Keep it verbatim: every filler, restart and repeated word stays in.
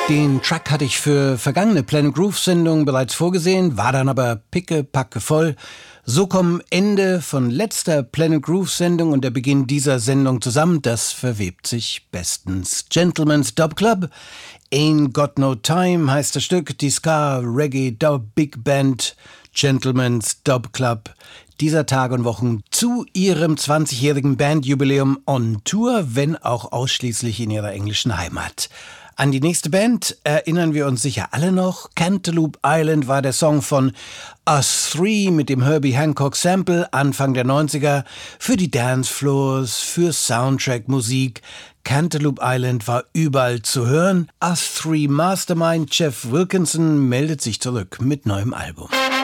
Den Track hatte ich für vergangene Planet Groove Sendungen bereits vorgesehen, war dann aber pickepacke voll. So kommen Ende von letzter Planet Groove Sendung und der Beginn dieser Sendung zusammen. Das verwebt sich bestens. Gentleman's Dub Club, Ain't Got No Time heißt das Stück, die Ska Reggae Dub Big Band Gentleman's Dub Club dieser Tage und Wochen zu ihrem zwanzigjährigen Bandjubiläum on Tour, wenn auch ausschließlich in ihrer englischen Heimat. An die nächste Band erinnern wir uns sicher alle noch. Cantaloupe Island war der Song von Us Three mit dem Herbie Hancock Sample Anfang der neunziger für die Dancefloors, für Soundtrack-Musik. Cantaloupe Island war überall zu hören. Us Three Mastermind Jeff Wilkinson meldet sich zurück mit neuem Album.